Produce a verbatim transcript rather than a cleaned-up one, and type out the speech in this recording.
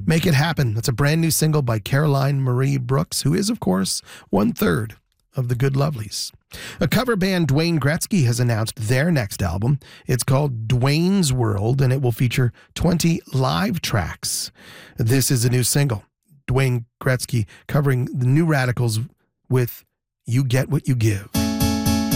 Make It Happen. That's a brand new single by Caroline Marie Brooks, who is, of course, one third of the Good Lovelies. A cover band, Dwayne Gretzky, has announced their next album. It's called Dwayne's World, and it will feature twenty live tracks. This is a new single. Dwayne Gretzky covering the New Radicals with You Get What You Give.